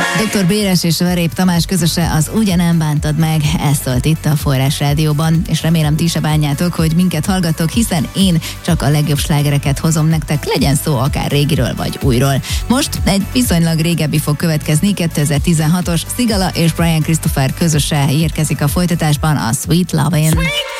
Dr. Béres és Verép Tamás közöse az Ugye nem bántad meg, ez szólt itt a Forrás Rádióban, és remélem ti se bánjátok, hogy minket hallgattok, hiszen én csak a legjobb slágereket hozom nektek, legyen szó akár régiről vagy újról. Most egy viszonylag régebbi fog következni, 2016-os Sigala és Brian Christopher közöse érkezik a folytatásban, a Sweet Lovin'.